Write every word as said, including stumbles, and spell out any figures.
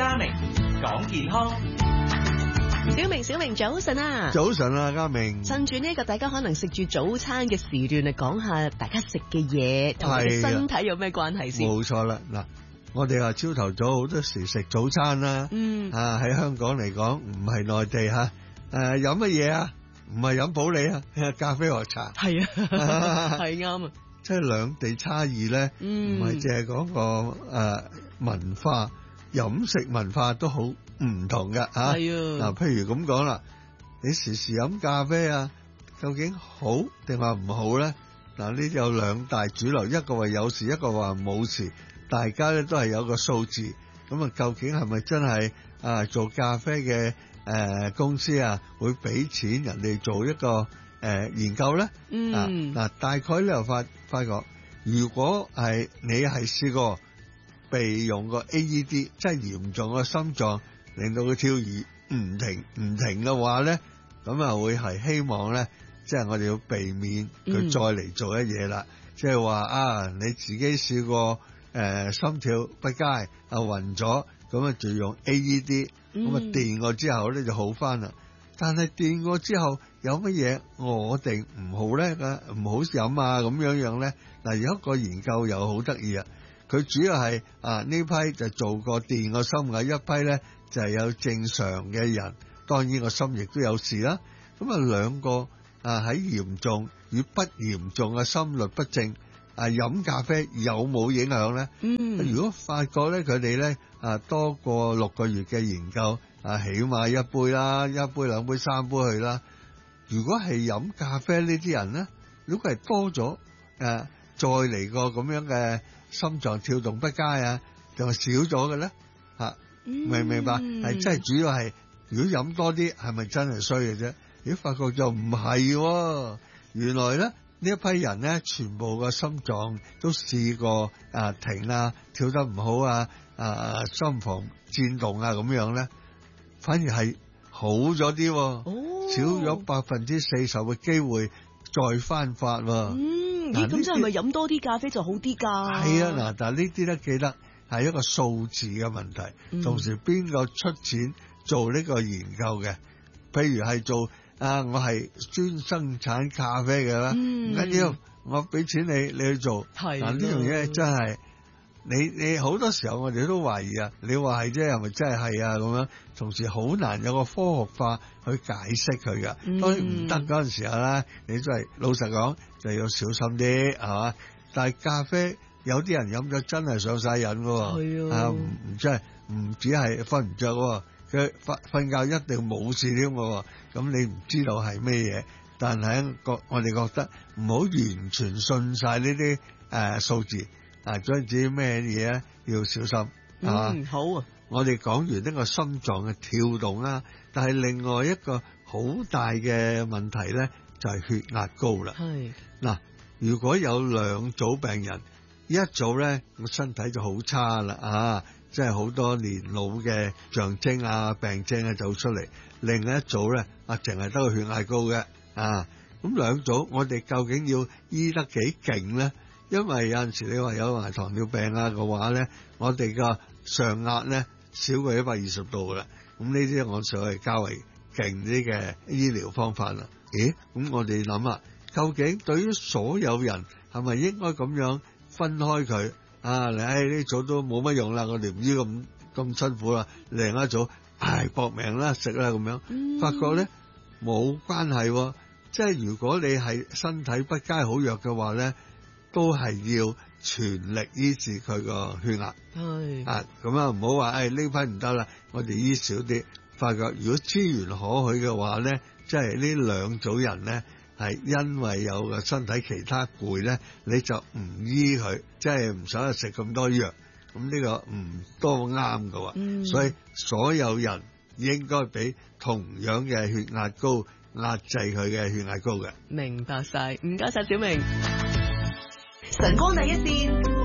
嘉明講健康。 小明小明早晨啊！ 早晨啊，嘉明。 趁住呢個大家可能食住早餐嘅時段嚟講下，大家食嘅嘢同你嘅身體有咩關係先？ 冇錯啦，嗱，我哋話朝頭早好多時食早餐啦， 嗯啊喺香港嚟講唔係內地吓，誒飲乜嘢啊？唔係飲普洱啊，咖啡或茶。 係啊，係啱啊。 即係兩地差異咧，唔係淨係講個誒文化，飲食文化都好唔同噶吓。係啊，嗱，譬如咁講啦，你時時飲咖啡啊，究竟好定話唔好咧？嗱，呢有兩大主流，一個話有事，一個話冇事，大家咧都係有個數字。咁啊，究竟係咪真係啊做咖啡嘅誒、呃、公司啊會俾錢人哋做一個誒、呃、研究咧？嗯，嗱、啊，大概咧又發發覺，如果係你係試過被用個 A E D，即係嚴重嘅心臟令到佢跳而唔停唔停嘅話咧，咁啊會係希望咧，即係我哋要避免佢再嚟做一嘢啦。即係話啊，你自己試過。誒、呃，心跳不佳啊，暈咗，咁啊就用 A E D，咁啊電過之後咧就好翻啦。但係電過之後有乜嘢我哋唔好咧？唔好飲啊，咁樣樣咧。嗱，有一個研究又好得意啊，佢主要係啊呢批就做過電個心嘅，一批咧就係、是、有正常嘅人，當然個心亦都有事啦。咁啊兩個啊喺嚴重與不嚴重嘅心律不正。啊！飲咖啡有冇影響咧？嗯，如果發覺咧，佢哋咧啊多過六個月嘅研究啊，起碼一杯啦，一杯兩杯三杯去啦。如果係飲咖啡呢啲人咧，如果係多咗誒、啊，再嚟個咁樣嘅心臟跳動不佳啊，就係少咗嘅咧嚇，明唔明白？係真係主要係如果飲多啲，係咪真係衰嘅啫？如果發覺就唔係喎，原來咧。呢一批人咧，全部個心臟都試過啊停啊，跳得唔好啊，啊心房顫動啊咁樣咧，反而係好咗啲，哦、少咗百分之四十嘅機會再翻發。 嗯，咦，咁即係咪飲多啲咖啡就好啲噶？ 係啊，嗱，但係呢啲咧記得係一個數字嘅問題，嗯、同時邊個出錢做呢個研究嘅？譬如係做。啊！我係專生產咖啡嘅啦，唔緊要，我俾錢你，你去做。係嗱，呢樣嘢真係你你好多時候我哋都懷疑啊！你話係啫，係咪真係係啊？咁樣，同時好難有個科學化去解釋佢噶。嗯、當然唔得嗰陣時候咧，你真係老實講就要小心啲，係嘛？但係咖啡有啲人飲咗真係上晒癮㗎，啊唔唔真係唔止係瞓唔着。佢瞓瞓覺一定冇事添喎，咁你唔知道係咩嘢，但係覺我哋覺得唔好完全信晒呢啲誒數字，啊，總之咩嘢要小心，係嘛？ 嗯，好啊。 我哋講完呢個心臟嘅跳動啦，但係另外一個好大嘅問題咧，就係血壓高啦。係嗱，如果有兩組病人，一組咧個身體就好差啦，啊！即係好多年老嘅象徵啊、病徵啊走出嚟，另一組咧啊，淨係得個血壓高嘅啊。咁兩組我哋究竟要醫得幾勁咧？因為有陣時你話有埋糖尿病啊嘅話咧，我哋個上壓咧少過一百二十度啦。咁呢啲我所謂較為勁啲嘅醫療方法啦。咦？咁我哋諗下，究竟對於所有人係咪應該咁樣分開佢？啊！你呢組都冇乜用啦，我哋唔知咁咁辛苦啦。另一組唉搏命啦，食啦咁樣，嗯、發覺咧冇關係、哦，即係如果你係身體不佳好弱嘅話咧，都係要全力醫治佢個血壓。係啊，咁啊唔好話誒呢批唔得啦，我哋醫少啲。發覺如果資源可許嘅話咧，即係呢兩組人咧。係因為有個身體其他攰咧，你就唔醫佢，即係唔想食咁多藥，咁呢個唔多啱㗎喎。嗯、所以所有人應該俾同樣嘅血壓高壓制佢嘅血壓高嘅。 明白晒，唔該晒小明。晨光第一線。